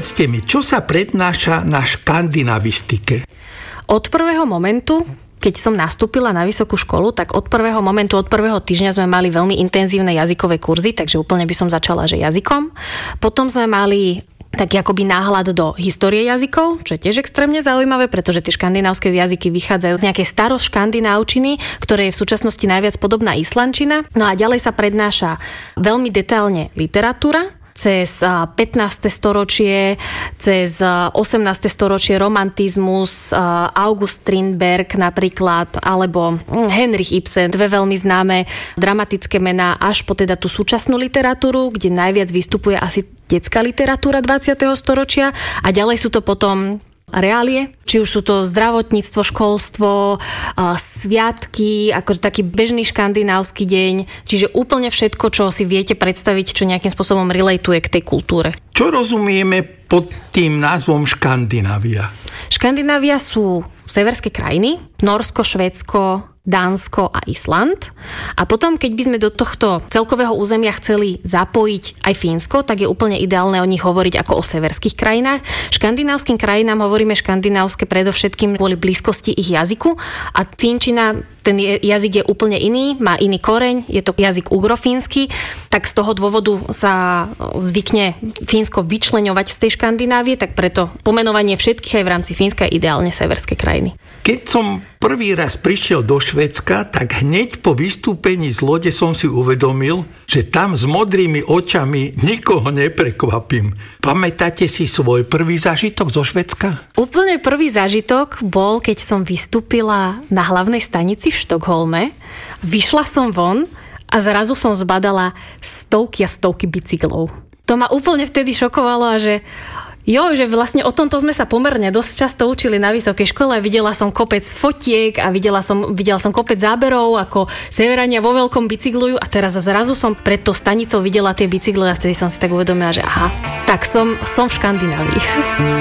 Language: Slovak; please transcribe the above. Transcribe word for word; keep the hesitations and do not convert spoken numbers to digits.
Povedzte mi, čo sa prednáša na škandinavistike? Od prvého momentu, keď som nastúpila na vysokú školu, tak od prvého momentu, od prvého týždňa sme mali veľmi intenzívne jazykové kurzy, takže úplne by som začala, že jazykom. Potom sme mali taký akoby náhľad do histórie jazykov, čo je tiež extrémne zaujímavé, pretože tie škandinávske jazyky vychádzajú z nejakej staroškandinávčiny, ktorá je v súčasnosti najviac podobná islandčina. No a ďalej sa prednáša veľmi detailne literatúra, cez pätnáste storočie, cez osemnáste storočie romantizmus, August Strindberg napríklad, alebo Henrik Ibsen, dve veľmi známe dramatické mená, až po teda tú súčasnú literatúru, kde najviac vystupuje asi detská literatúra dvadsiateho storočia a ďalej sú to potom reálie, či už sú to zdravotníctvo, školstvo, sviatky, akože taký bežný škandinávsky deň, čiže úplne všetko, čo si viete predstaviť, čo nejakým spôsobom relatuje k tej kultúre. Čo rozumieme pod tým názvom Škandinávia? Škandinávia sú severské krajiny, Nórsko, Švédsko, Dánsko a Island. A potom, keď by sme do tohto celkového územia chceli zapojiť aj Fínsko, tak je úplne ideálne o nich hovoriť ako o severských krajinách. Škandinávskym krajinám hovoríme škandinávske predovšetkým kvôli blízkosti ich jazyku a fínčina, ten jazyk je úplne iný, má iný koreň, je to jazyk ugrofínsky, tak z toho dôvodu sa zvykne Fínsko vyčleňovať z tej Škandinávie, tak preto pomenovanie všetkých aj v rámci Fínska je ideálne severské krajiny. Keď som prvý raz prišiel do Švédska, tak hneď po vystúpení z lode som si uvedomil, že tam s modrými očami nikoho neprekvapím. Pamätáte si svoj prvý zážitok zo Švédska? Úplne prvý zážitok bol, keď som vystúpila na hlavnej stanici v Štokholme. Vyšla som von a zrazu som zbadala stovky a stovky bicyklov. To ma úplne vtedy šokovalo a že jo, že vlastne o tomto sme sa pomerne dosť často učili na vysokej škole. Videla som kopec fotiek a videla som, videla som kopec záberov, ako severania vo veľkom bicyklujú a teraz zrazu som pred tou stanicou videla tie bicykle a vtedy som si tak uvedomila, že aha, tak som, som v Škandinávii.